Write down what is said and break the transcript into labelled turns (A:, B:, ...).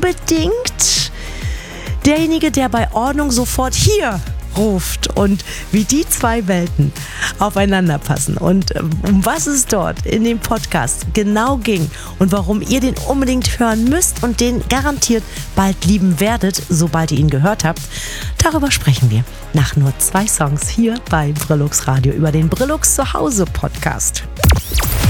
A: unbedingt derjenige, der bei Ordnung sofort hier ruft und wie die zwei Welten aufeinander passen und um was es dort in dem Podcast genau ging und warum ihr den unbedingt hören müsst und den garantiert bald lieben werdet, sobald ihr ihn gehört habt, darüber sprechen wir nach nur 2 Songs hier bei Brillux Radio über den Brillux Zuhause Podcast.